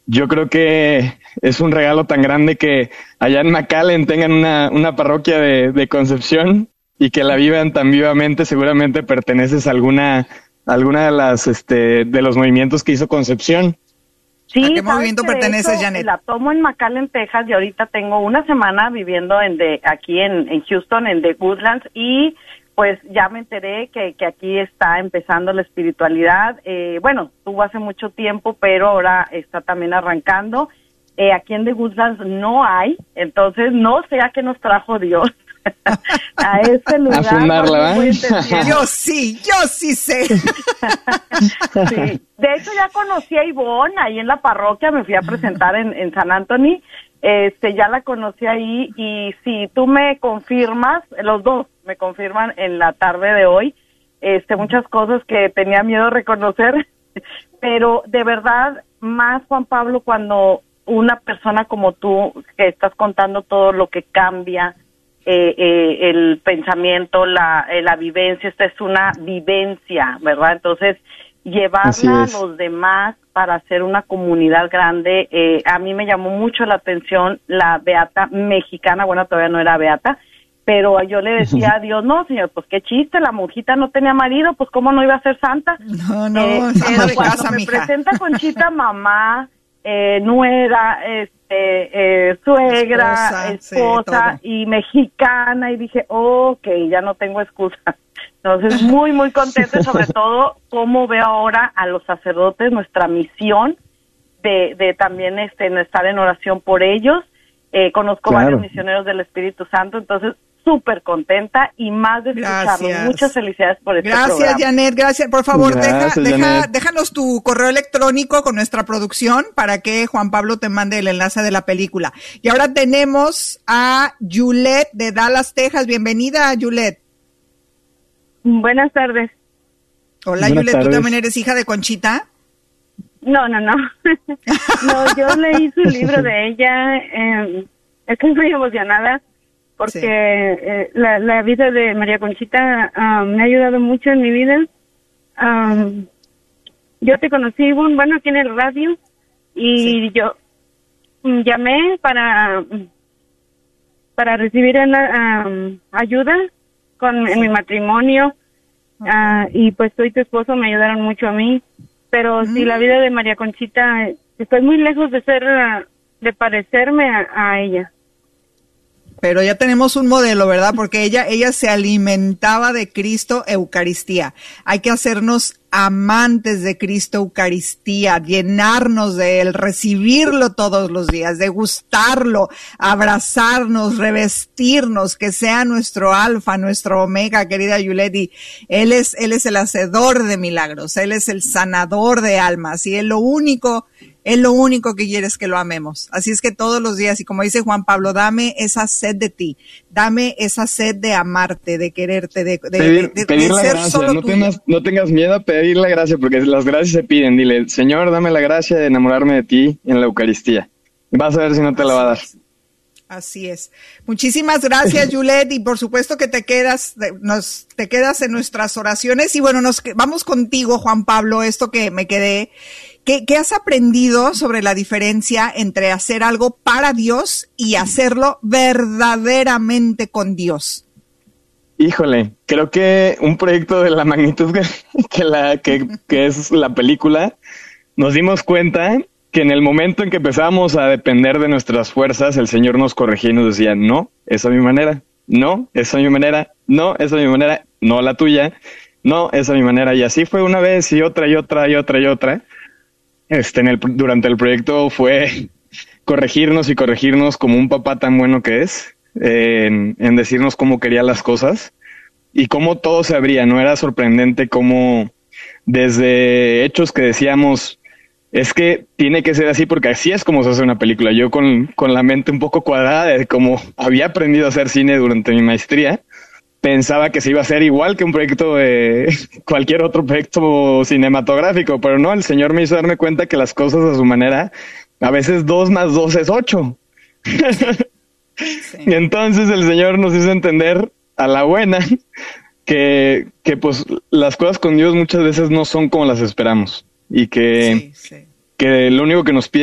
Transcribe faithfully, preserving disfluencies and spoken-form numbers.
yo creo que es un regalo tan grande que allá en McAllen tengan una, una parroquia de, de Concepción y que la vivan tan vivamente. Seguramente perteneces a alguna, alguna de las, este, de los movimientos que hizo Concepción. Sí, ¿a qué movimiento perteneces, Janet? La tomo en McAllen, Texas, y ahorita tengo una semana viviendo en de, aquí en, en Houston, en The Woodlands, y pues ya me enteré que, que aquí está empezando la espiritualidad. Eh, bueno, tuvo hace mucho tiempo, pero ahora está también arrancando. Eh, aquí en The Woodlands no hay, entonces no sé a qué nos trajo Dios a ese lugar. A fundarla, ¿eh? Yo sí, yo sí sé. Sí. De hecho, ya conocí a Ivonne ahí en la parroquia, me fui a presentar en, en San Antonio. Este, ya la conocí ahí, y si tú me confirmas, los dos me confirman en la tarde de hoy, este, muchas cosas que tenía miedo de reconocer, pero de verdad, más Juan Pablo, cuando una persona como tú, que estás contando todo lo que cambia, eh, eh, el pensamiento, la, eh, la vivencia, esta es una vivencia, ¿verdad? Entonces, llevarla a los demás para hacer una comunidad grande. Eh, a mí me llamó mucho la atención la beata mexicana, bueno, todavía no era beata, pero yo le decía a Dios, no, señor, pues qué chiste, la monjita no tenía marido, pues cómo no iba a ser santa. No, no, eh, no pero de cuando casa, me mija. presenta Conchita mamá, eh, nuera, este, eh, suegra, Esposa, esposa sí, y mexicana, y dije, ok, ya no tengo excusa. Entonces, muy, muy contenta, y sobre todo, cómo veo ahora a los sacerdotes, nuestra misión de, de también este, estar en oración por ellos. Eh, conozco Claro. varios misioneros del Espíritu Santo, entonces, súper contenta y más de escucharlos. Gracias. Muchas felicidades por este Gracias, programa. Janet, gracias. Por favor, Gracias, deja, deja, Janet. déjanos tu correo electrónico con nuestra producción para que Juan Pablo te mande el enlace de la película. Y ahora tenemos a Juliet de Dallas, Texas. Bienvenida, Juliet. Buenas tardes. Hola, Buenas Juliet, ¿tú tardes. también eres hija de Conchita? No, no, no. No, yo leí su libro de ella. Eh, estoy muy emocionada porque Sí. eh, la, la vida de María Conchita um, me ha ayudado mucho en mi vida. Um, yo te conocí, Ivonne, bueno, aquí en el radio, y Sí. yo mm, llamé para para recibir una, um, ayuda con en mi matrimonio. Ah, y pues tú y tu esposo me ayudaron mucho a mí, pero Mm. si la vida de María Conchita, estoy muy lejos de ser, ah, de parecerme a, a ella. Pero ya tenemos un modelo, ¿verdad? Porque ella, ella se alimentaba de Cristo Eucaristía. Hay que hacernos amantes de Cristo Eucaristía, llenarnos de Él, recibirlo todos los días, degustarlo, abrazarnos, revestirnos, que sea nuestro alfa, nuestro omega, querida Yuleti. Él es, Él es el hacedor de milagros, Él es el sanador de almas, y Él lo único Él lo único que quiere es que lo amemos. Así es que todos los días, y como dice Juan Pablo, dame esa sed de ti, dame esa sed de amarte, de quererte, de, de, Pedir, de, de, pedir de la ser gracia, solo no tuyo. tengas, no tengas miedo a pedir la gracia, porque las gracias se piden. Dile, Señor, dame la gracia de enamorarme de ti en la Eucaristía. Vas a ver si no te la va a dar. Así es. Muchísimas gracias, Juliet, y por supuesto que te quedas, nos, te quedas en nuestras oraciones. Y bueno, nos vamos contigo, Juan Pablo, esto que me quedé. ¿Qué, ¿Qué has aprendido sobre la diferencia entre hacer algo para Dios y hacerlo verdaderamente con Dios? Híjole, creo que un proyecto de la magnitud que, que, la, que, que es la película, nos dimos cuenta que en el momento en que empezamos a depender de nuestras fuerzas, el Señor nos corregía y nos decía, no, esa es mi manera, no, esa es mi manera, no, esa es mi manera, no la tuya, no, esa es mi manera. Y así fue una vez y otra y otra y otra y otra. Este, en el, durante el proyecto fue corregirnos y corregirnos como un papá tan bueno que es, eh, en, en decirnos cómo quería las cosas y cómo todo se abría. No era sorprendente cómo desde hechos que decíamos, es que tiene que ser así porque así es como se hace una película. Yo con, con la mente un poco cuadrada de cómo había aprendido a hacer cine durante mi maestría, pensaba que se iba a hacer igual que un proyecto de cualquier otro proyecto cinematográfico, pero no, el Señor me hizo darme cuenta que las cosas a su manera, a veces dos más dos es ocho. Sí. Y entonces el Señor nos hizo entender a la buena que, que pues las cosas con Dios muchas veces no son como las esperamos y que, sí, sí. que lo único que nos pide